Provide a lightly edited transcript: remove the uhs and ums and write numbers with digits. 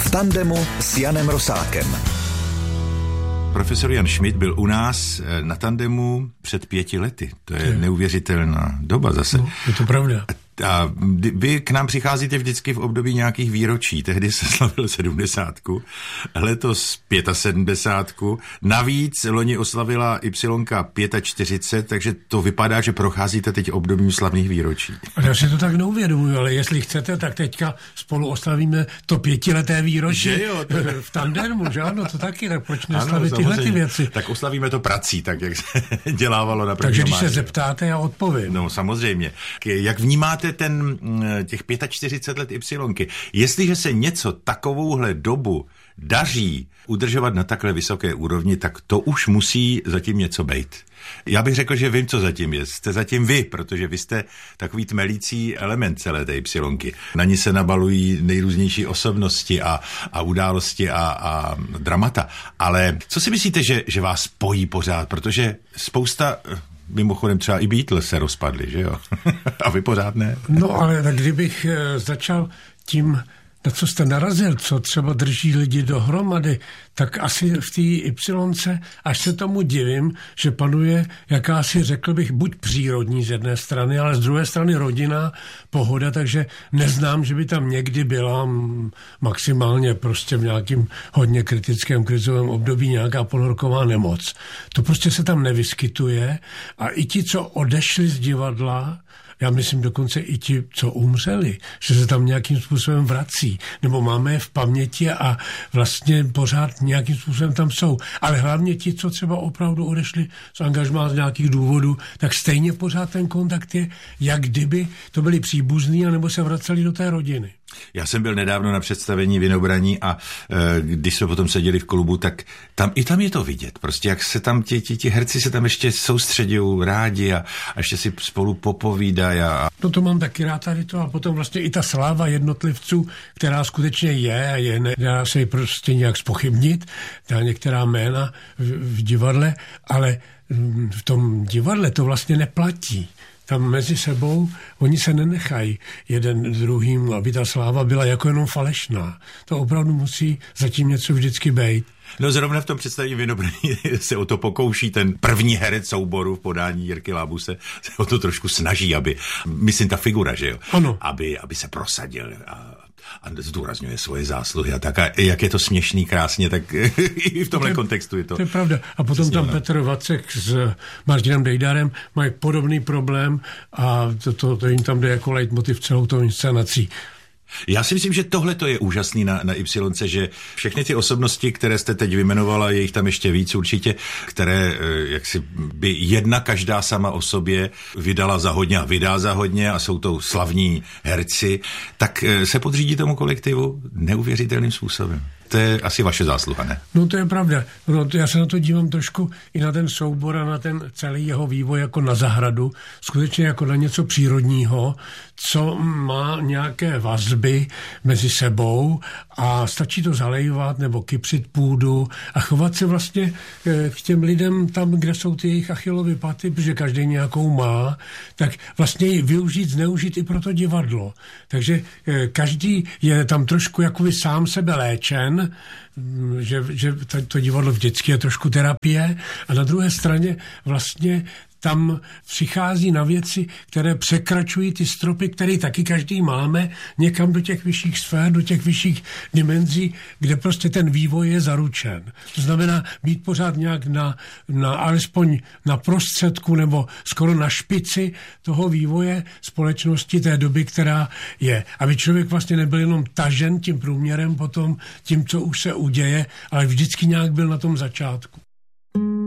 V tandemu s Janem Rosákem. Profesor Jan Schmidt byl u nás na tandemu před 5 lety. To je neuvěřitelná doba zase. No, je to pravda. A vy k nám přicházíte vždycky v období nějakých výročí. Tehdy se slavil 70, letos 75. Navíc loni oslavila Y 45, takže to vypadá, že procházíte teď obdobím slavných výročí. Já si to tak neuvědomuji, ale jestli chcete, tak teďka spolu oslavíme to 5leté výročí v tandemu, že ano, to taky, tak proč neslavit tyhle ty věci? Tak oslavíme to prací, tak jak se dělávalo na první. Takže když se zeptáte, já odpovím. No samozřejmě. Jak vnímáte těch 45 let Y? Jestliže se něco takovouhle dobu daří udržovat na takhle vysoké úrovni, tak to už musí zatím něco být. Já bych řekl, že vím, co zatím je. Jste zatím vy, protože vy jste takový tmelící element celé té Y. Na ní se nabalují nejrůznější osobnosti a události a dramata. Ale co si myslíte, že vás spojí pořád? Protože spousta... Mimochodem třeba i Beatles se rozpadli, že jo? A vy pořád ne? No ale tak kdybych začal tím, na co jste narazil, co třeba drží lidi dohromady, tak asi v té Y, až se tomu divím, že panuje jakási, řekl bych, buď přírodní z jedné strany, ale z druhé strany rodinná pohoda, takže neznám, že by tam někdy byla maximálně prostě v nějakým hodně kritickém krizovém období nějaká ponorková nemoc. To prostě se tam nevyskytuje a i ti, co odešli z divadla, já myslím dokonce i ti, co umřeli, že se tam nějakým způsobem vrací, nebo máme je v paměti a vlastně pořád nějakým způsobem tam jsou. Ale hlavně ti, co třeba opravdu odešli z angažmá z nějakých důvodů, tak stejně pořád ten kontakt je, jak kdyby to byli příbuzní, anebo se vraceli do té rodiny. Já jsem byl nedávno na představení Vinobraní a když jsme potom seděli v klubu, tak tam je to vidět. Prostě jak se tam ti herci se tam ještě soustředují rádi a ještě si spolu popovídají. No to mám taky rád tady to a potom vlastně i ta sláva jednotlivců, která skutečně je, nedá se ji prostě nějak zpochybnit, dá některá jména v divadle, ale v tom divadle to vlastně neplatí. Tam mezi sebou oni se nenechají jeden druhým, aby ta sláva byla jako jenom falešná. To opravdu musí zatím něco vždycky být. No zrovna v tom představení Vinobraní se o to pokouší ten první herec souboru v podání Jirky Lábuse, se o to trošku snaží, myslím ta figura, že jo? Ano. Aby se prosadil a zdůrazňuje svoje zásluhy a tak. A jak je to směšný, krásně, tak i v tomhle kontextu je to. To je pravda. A potom tam Petr Vacek s Martinem Dejdarem mají podobný problém a to jim tam jde jako leitmotiv celou tou inscenací. Já si myslím, že tohle to je úžasný na Y, že všechny ty osobnosti, které jste teď vymenovala, je jich tam ještě víc určitě, které jaksi by jedna každá sama o sobě vydala za hodně a vydá za hodně a jsou to slavní herci, tak se podřídí tomu kolektivu neuvěřitelným způsobem. To je asi vaše zásluha, ne? No to je pravda. No, já se na to dívám trošku i na ten soubor a na ten celý jeho vývoj jako na zahradu, skutečně jako na něco přírodního, co má nějaké vazby mezi sebou a stačí to zalejvat nebo kypřit půdu a chovat se vlastně k těm lidem tam, kde jsou ty jejich Achillovy paty, protože každý nějakou má, tak vlastně ji využít, zneužít i pro to divadlo. Takže každý je tam trošku jakoby sám sebe léčen, že to divadlo vždycky je trošku terapie a na druhé straně vlastně tam přichází na věci, které překračují ty stropy, které taky každý máme, někam do těch vyšších sfér, do těch vyšších dimenzí, kde prostě ten vývoj je zaručen. To znamená být pořád nějak alespoň na prostředku nebo skoro na špici toho vývoje společnosti té doby, která je. Aby člověk vlastně nebyl jenom tažen tím průměrem potom, tím, co už se uděje, ale vždycky nějak byl na tom začátku.